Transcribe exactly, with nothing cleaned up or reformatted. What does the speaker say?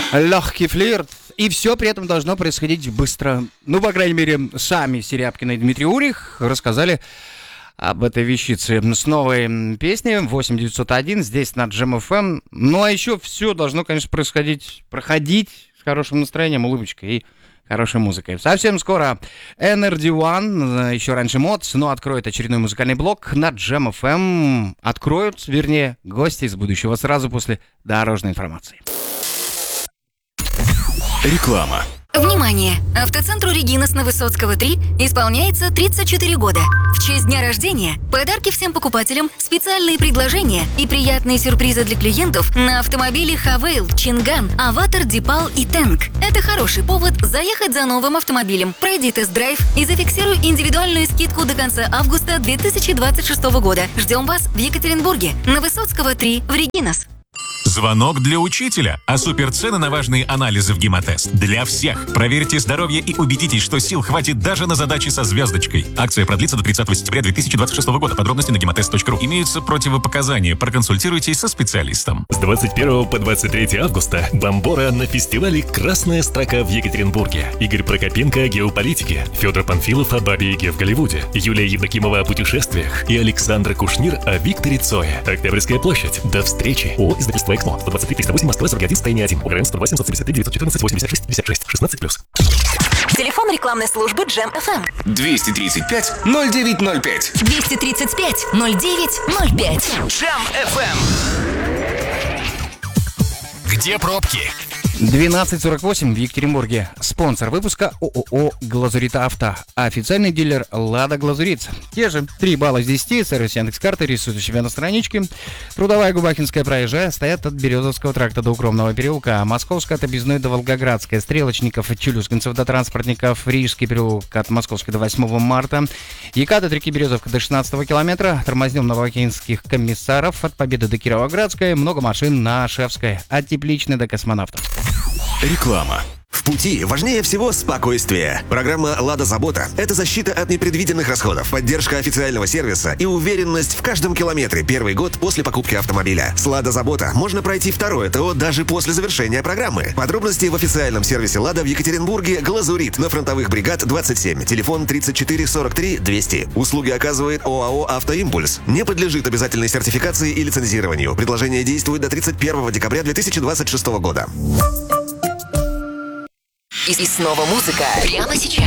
Легкий флирт. И все при этом должно происходить быстро. Ну, по крайней мере, сами Серябкина и Дмитрий Урих рассказали об этой вещице с новой песней восемь девятьсот один здесь на Джем эф эм. Ну, а еще все должно, конечно, происходить, проходить с хорошим настроением, улыбочкой и хорошей музыкой. Совсем скоро эн эр ди один, еще раньше Модс, но откроет очередной музыкальный блок на Джем эф эм. Откроют, вернее, гости из будущего сразу после дорожной информации. Реклама. Внимание! Автоцентру «Регинас» на Высоцкого три исполняется тридцать четыре года. В честь дня рождения подарки всем покупателям, специальные предложения и приятные сюрпризы для клиентов на автомобили Хавейл, Чинган, Аватар, Дипал и Тэнк. Это хороший повод заехать за новым автомобилем. Пройди тест-драйв и зафиксируй индивидуальную скидку до конца августа две тысячи двадцать шестого года. Ждем вас в Екатеринбурге на Высоцкого три в «Регинас». Звонок для учителя. А суперцены на важные анализы в Гемотест. Для всех. Проверьте здоровье и убедитесь, что сил хватит даже на задачи со звездочкой. Акция продлится до тридцатого сентября две тысячи двадцать шестого года. Подробности на гемотест точка ру. Имеются противопоказания. Проконсультируйтесь со специалистом. С двадцать первого по двадцать третье августа Бомбора на фестивале «Красная строка» в Екатеринбурге. Игорь Прокопенко о геополитике, Федор Панфилов о Бабе Яге в Голливуде, Юлия Евдокимова о путешествиях и Александра Кушнир о Викторе Цое. Октябрьская площадь. До встречи. О, издательство «Эксмо». сто двадцать три триста восемь, Москва, сорок один, состояние один. УГРН сто два семьсот семьдесят три девятьсот четырнадцать восемьдесят шесть пятьдесят шесть. шестнадцать плюс. Телефон рекламной службы Джем эф эм. двести тридцать пять ноль девять ноль пять. двести тридцать пять ноль девять ноль пять. Джем эф эм. Где пробки? двенадцать сорок восемь в Екатеринбурге. Спонсор выпуска ООО «Глазурит Авто». Официальный дилер «Лада Глазурит». Те же три балла из десяти. Сервис Яндекс.Карты рисует у себя на страничке. Трудовая Губахинская проезжая стоят от Березовского тракта до Укромного переулка. Московская от Объездной до Волгоградская. Стрелочников от Челюскинцев до Транспортников. Рижский переулок от Московской до восьмого марта. Екат от реки Березовка до шестнадцатого километра. Тормознем новоокинских комиссаров от Победы до Кировоградской. Много машин на Шевской. От Тепличной до Космонавтов. Реклама. В пути важнее всего спокойствие. Программа «Лада Забота» — это защита от непредвиденных расходов, поддержка официального сервиса и уверенность в каждом километре первый год после покупки автомобиля. С «Лада Забота» можно пройти второе ТО даже после завершения программы. Подробности в официальном сервисе «Лада» в Екатеринбурге «Глазурит» на Фронтовых бригад двадцать семь. Телефон тридцать четыре сорок три двести. Услуги оказывает ОАО «Автоимпульс». Не подлежит обязательной сертификации и лицензированию. Предложение действует до тридцать первого декабря две тысячи двадцать шестого года. И снова музыка. Прямо сейчас.